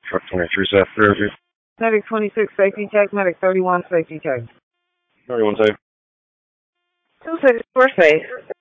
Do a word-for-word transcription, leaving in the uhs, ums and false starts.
Truck twenty-three, South Jersey. Medic twenty-six, safety check. Medic thirty-one, safety check. thirty-one, safe. two six, four safe.